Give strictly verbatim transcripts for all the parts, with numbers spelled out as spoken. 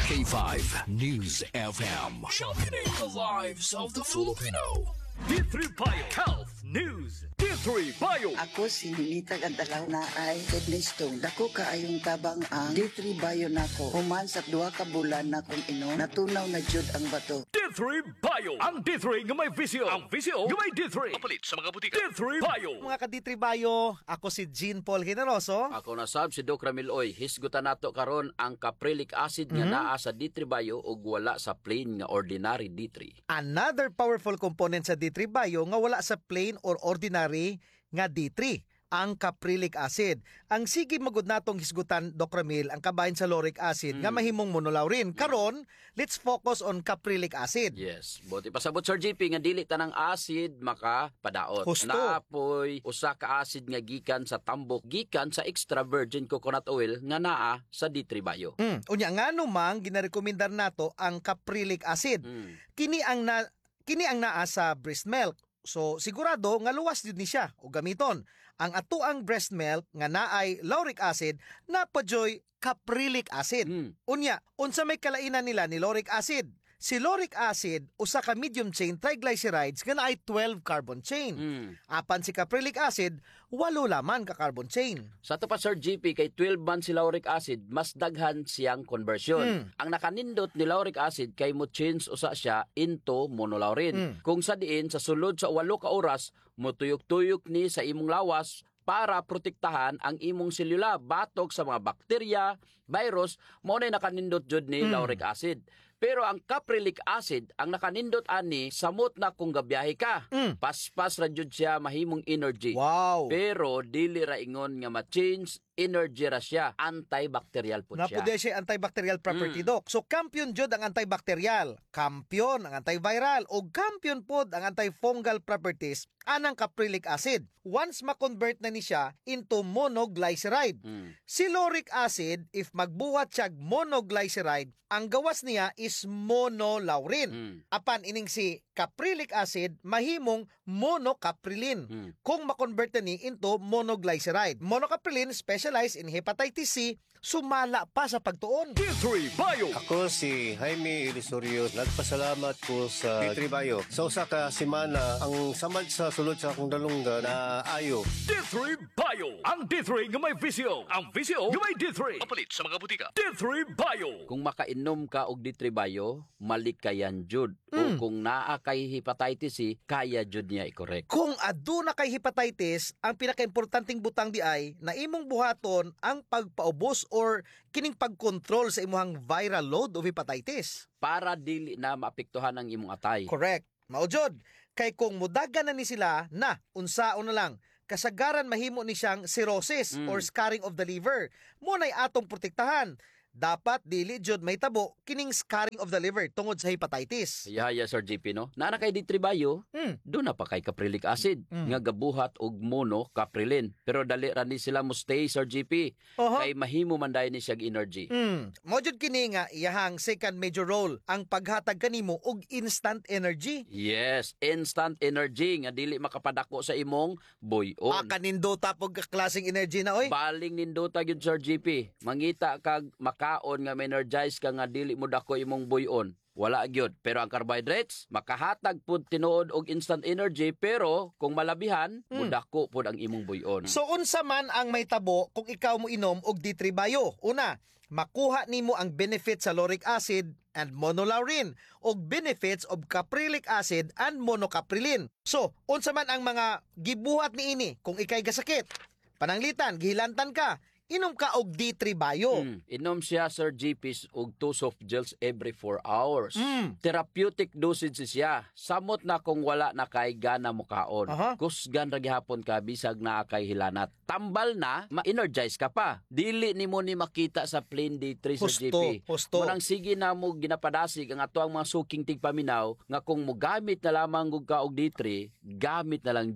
K five News F M. Sharpening the lives of the Filipino. D three Bio Health News. D three Bio. Ako si Ninita Gandalaw na ay kidney stone. Dako kaayong tabang ang D three Bio nako. Human sa duha ka bulan na kung ino, natunaw na jud ang bato. D three Bio. Ang D three nga may visio. Ang visio nga may D three. Kapalit sa mga butika. D three Bio. Mga ka-D three Bio, ako si Jean Paul Generoso. Ako na sab si Doc Ramil Oy. Hisgutan nato karon ang caprylic acid nga Mm-hmm. naa sa D three Bio ug wala sa plain nga ordinary D three. Another powerful component sa D three Bio nga wala sa plain or ordinary nga D three, ang caprylic acid. Ang sige magud natong hisgutan, Doc Ramil, ang kabahin sa lauric acid nga mahimong monolaurin. Karon, let's focus on caprylic acid. Yes, buti pasabot Sir G P nga dili tanang acid makapadaot. Husto. Naapoy usa ka acid nga gikan sa tambok, gikan sa extra virgin coconut oil nga naa sa D three Bio. Mm. Unya ngano mang ginarekomendar nato ang caprylic acid. Mm. Kini ang na kini ang naa sa breast milk. So sigurado nga luwas jud ni siya o gamiton. Ang atuang breast milk nga naay lauric acid napajoy caprylic acid. Mm. Unya, unsa may kalainan nila ni lauric acid? Si lauric acid usa ka medium chain triglycerides nga naay twelve carbon chain. Mm. Apan si caprylic acid walo laman ka carbon chain. Sa to pa Sir G P kay twelve man si lauric acid, mas daghan siyang conversion. Mm. Ang nakanindot ni lauric acid kay mo change usa siya into monolaurin. Mm. Kung sa diin sa sulod sa walo ka oras motuyok-tuyok ni sa imong lawas para protektahan ang imong selula batok sa mga bakterya, virus, mo na nakanindot jud ni Mm. lauric acid. Pero ang caprylic acid, ang nakanindot ani samot na kung gabiyahe ka. Mm. Paspas ra jud siya mahimong energy. Wow. Pero dili ra ingon nga ma-change energy ra siya, antibacterial po siya. Napude siya antibacterial property, Mm. Doc. So, kampiyon jud ang antibacterial, kampiyon ang antiviral, o kampiyon pod ang antifungal properties anang caprylic acid. Once ma-convert na ni siya into monoglyceride. Mm. Si lauric acid, if magbuhat siya monoglyceride, ang gawas niya is monolaurin. Mm. Apan ining si caprylic acid, mahimong monocaprilin. Mm. Kung ma-convert na ni into monoglyceride. Monocaprilin specialized in hepatitis C, sumala pa sa pagtuon. D three Bio. Ako si Jaime Ilisorio. Nagpasalamat ko sa D three Bio. Sa usa ka semana, ang samad sa sulod sa akong dalungga na ayo. D three Bio. Ang D three nga may visio. Ang visio nga may D three. Kapalit sa mga butika. D three Bio. Kung makainom ka og D three Bio, malikayan jud. O kung naa kay hepatitis C, kaya jud niya i-correct. Kung aduna kay hepatitis, ang pinakaimportanteng butang di ay na imong buhaton ang pagpaubos or kining pagkontrol sa imong viral load of hepatitis. Para dili na maapektuhan ang imong atay. Correct. Maujod, kay kung mudagan na ni sila na unsaon na lang, kasagaran mahimo ni siyang cirrhosis Mm. or scarring of the liver. Muna'y atong protektahan. Dapat dili jud may tabo kining scarring of the liver tungod sa hepatitis. Yaya Sir G P no. Naa na kay D three Bio, Mm. doon na pa kay caprylic acid nga gabuhat og monocaprilin. Pero dali ra ni sila mo stay Sir G P. Oho. Kay mahimo man dayon ni siya energy. Mm. Mojud kini nga iyahang second major role ang paghatag kanimo og instant energy. Yes, instant energy nga dili makapadako sa imong buyon. Ah, kanindo tapog klaseng energy na oy. Baling nindota gyud Sir G P. Mangita kag makaon nga ma-energize ka nga dili mo dako imong buyon. Wala gyud. Pero ang carbohydrates makahatag pud tinuod og instant energy, pero kung malabihan, mudako pud ang imong buyon. So unsa man ang may tabo kung ikaw mo inom og D three Bio? Una, makuha nimo ang benefits sa lauric acid and monolaurin og benefits of caprylic acid and monocaprilin. So, unsa man ang mga gibuhat niini kung ikay gasakit? Pananglitan, gihilantan ka, inom ka og D three Bio. Mm. Inom siya Sir G P og two soft gels every four hours. Mm. Therapeutic dosage siya. Samot na kung wala na kay gana mo kaon. Aha. Kusgan ra gihapon ka bisag naa kay hilanat. Tambal na, ma-energize ka pa. Dili nimo ni makita sa plain D three Sir G P. Husto, husto. Munang sige na mo ginapadasig ang ato ang mga suking tigpaminaw nga kung mo gamit na lamang gug ka og D three, gamit na lang jud.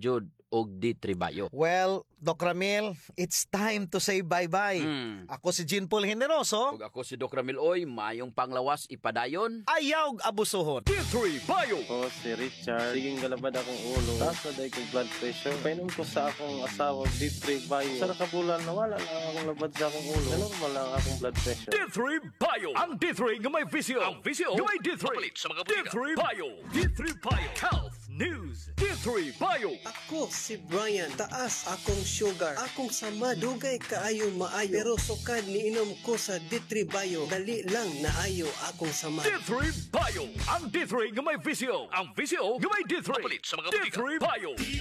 og D three Bio. Well, Doc Ramil, it's time to say bye-bye. Hmm. Ako si Jean Paul Generoso. Ug ako si Doc Ramil Oy, mayong panglawas ipadayon. Ayaw abusuhon. D three Bio. Ako si Richard. Siging galabad akong ulo. Taas na dahil kong blood pressure. Painom ko sa akong asawa, D three Bio. Sa nakabulan, nawala lang akong labad sa akong ulo. Na normal lang akong blood pressure. D three Bio. Ang D three nga may visio. Ang visio nga may D three. Mapalit sa mga D three Bio. D three Bio. Health News. D three Bio. Ako si Brian, taas akong sugar, akong sama, dugay kaayo maayo, pero sukad ni inom ko sa D three Bio, dali lang naayo akong sama. D three Bio. Ang D three nga may visio. Ang visio nga may D three. Mapalit sa mga D three Bio.